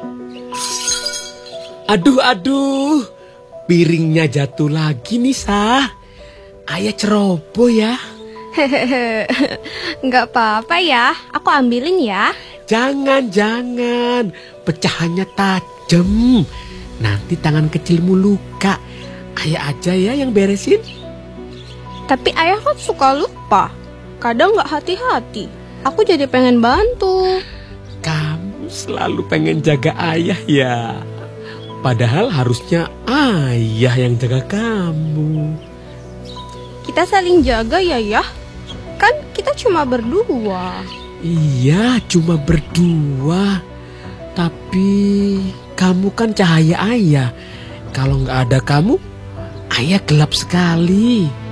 Aduh, piringnya jatuh lagi nih, Sah. Ayah ceroboh ya. Hehehe, nggak apa-apa ya, aku ambilin ya. Jangan, pecahannya tajam. Nanti tangan kecilmu luka. Ayah aja ya yang beresin. Tapi ayah kan suka lupa, kadang nggak hati-hati. Aku jadi pengen bantu. Kamu selalu pengen jaga ayah ya. Padahal harusnya ayah yang jaga kamu. Kita saling jaga ya. Kan kita cuma berdua. Iya, cuma berdua. Tapi kamu kan cahaya ayah. Kalau nggak ada kamu, ayah gelap sekali.